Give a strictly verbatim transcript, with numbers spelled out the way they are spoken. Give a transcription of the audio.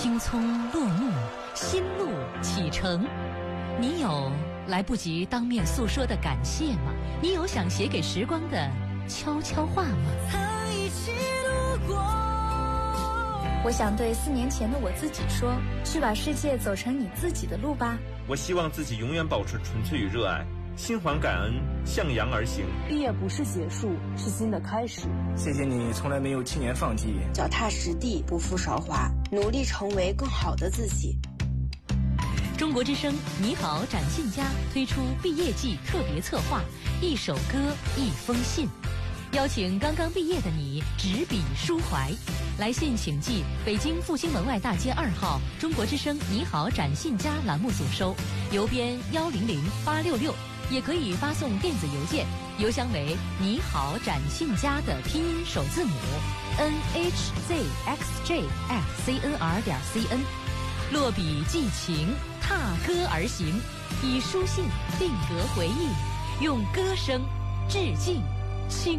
青葱落幕，新路启程。你有来不及当面诉说的感谢吗？你有想写给时光的悄悄话吗？ 曾一起度过。 我想对四年前的我自己说，去把世界走成你自己的路吧。 我希望自己永远保持纯粹与热爱，心怀感恩，向阳而行。 毕业不是结束，是新的开始。 谢谢你从来没有轻言放弃， 脚踏实地，不负韶华，努力成为更好的自己。 中国之声你好展信佳推出毕业季特别策划，一首歌一封信，邀请刚刚毕业的你执笔抒怀。来信请寄北京复兴门外大街二号中国之声你好展信佳栏目组收，邮编幺零零八六六，也可以发送电子邮件，邮箱为你好展信佳的拼音首字母 n h z x j at c n r 点 c n。 落笔寄情，踏歌而行，以书信定格回忆，用歌声致敬青